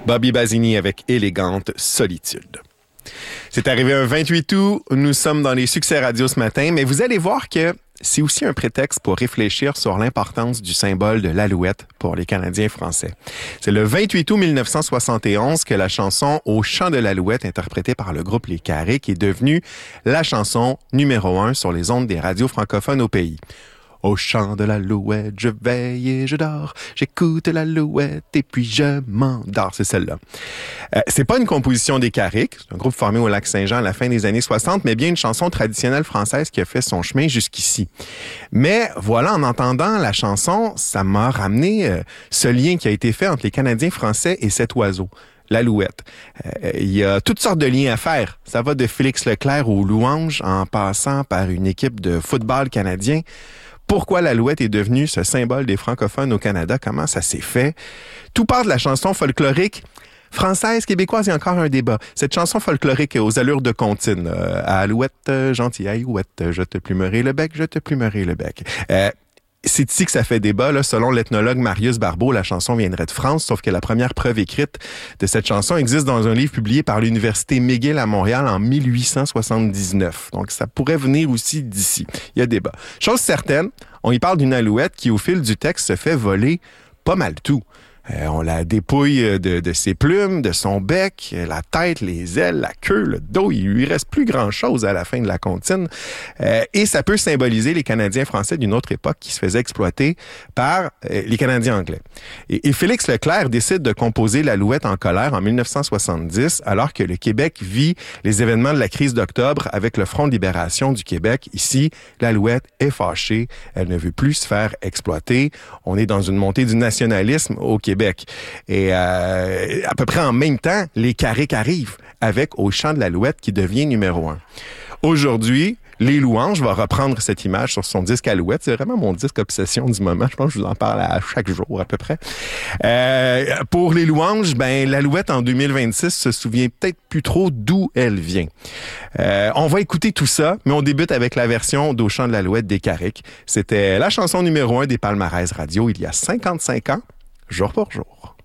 Bobby Basini avec Élégante Solitude. C'est arrivé un 28 août, nous sommes dans les succès radio ce matin, mais vous allez voir que c'est aussi un prétexte pour réfléchir sur l'importance du symbole de l'Alouette pour les Canadiens français. C'est le 28 août 1971 que la chanson « Au chant de l'Alouette » interprétée par le groupe Les Carriques est devenue la chanson numéro 1 sur les ondes des radios francophones au pays. Au chant de l'alouette, je veille et je dors. J'écoute l'alouette et puis je m'endors. C'est celle-là. C'est pas une composition des Carriques. C'est un groupe formé au Lac-Saint-Jean à la fin des années 60, mais bien une chanson traditionnelle française qui a fait son chemin jusqu'ici. Mais voilà, en entendant la chanson, ça m'a ramené ce lien qui a été fait entre les Canadiens français et cet oiseau. L'Alouette. Il y a toutes sortes de liens à faire. Ça va de Félix Leclerc aux louanges en passant par une équipe de football canadien. Pourquoi l'Alouette est devenue ce symbole des francophones au Canada? Comment ça s'est fait? Tout part de la chanson folklorique française, québécoise, il y a encore un débat. Cette chanson folklorique aux allures de comptine. Alouette, gentille alouette, je te plumerai le bec, je te plumerai le bec. C'est ici que ça fait débat. Là. Selon l'ethnologue Marius Barbeau, la chanson viendrait de France, sauf que la première preuve écrite de cette chanson existe dans un livre publié par l'Université McGill à Montréal en 1879. Donc, ça pourrait venir aussi d'ici. Il y a débat. Chose certaine, on y parle d'une alouette qui, au fil du texte, se fait voler pas mal tout. On la dépouille de ses plumes, de son bec, la tête, les ailes, la queue, le dos. Il lui reste plus grand-chose à la fin de la comptine. Et ça peut symboliser les Canadiens français d'une autre époque qui se faisaient exploiter par les Canadiens anglais. Et Félix Leclerc décide de composer l'Alouette en colère en 1970, alors que le Québec vit les événements de la crise d'octobre avec le Front de libération du Québec. Ici, l'Alouette est fâchée. Elle ne veut plus se faire exploiter. On est dans une montée du nationalisme au Québec. Et à peu près en même temps, les Carriques arrivent avec Au chant de l'Alouette qui devient numéro 1. Aujourd'hui, Les Louanges va reprendre cette image sur son disque Alouette. C'est vraiment mon disque obsession du moment. Je pense que je vous en parle à chaque jour à peu près. Pour Les Louanges, l'Alouette en 2026 se souvient peut-être plus trop d'où elle vient. On va écouter tout ça, mais on débute avec la version d'Au chant de l'Alouette des Carriques. C'était la chanson numéro 1 des palmarès radio il y a 55 ans. Jour pour jour.